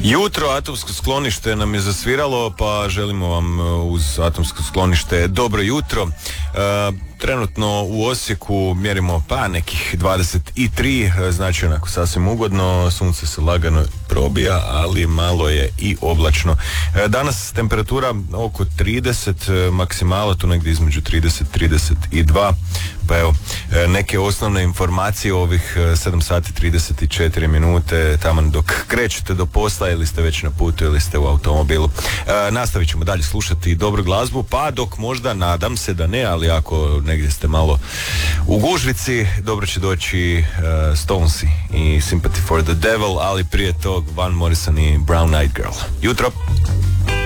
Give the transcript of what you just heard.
Jutro atomsko sklonište nam je zasviralo, pa želimo vam uz atomsko sklonište dobro jutro. Trenutno u Osijeku mjerimo nekih 23, znači onako sasvim ugodno, sunce se lagano probija, ali malo je i oblačno. Danas temperatura oko 30, maksimala tu negdje između 30-32, pa evo, neke osnovne informacije ovih 7 sati 34 minute, tamo dok krećete do posla ili ste već na putu ili ste u automobilu. Nastavit ćemo dalje slušati dobru glazbu, pa dok možda, nadam se da ne, ali ako negdje ste malo u gužvici, dobro će doći Stonesi i Sympathy for the Devil, ali prije tog Van Morrison i Brown Eyed Girl. Jutro!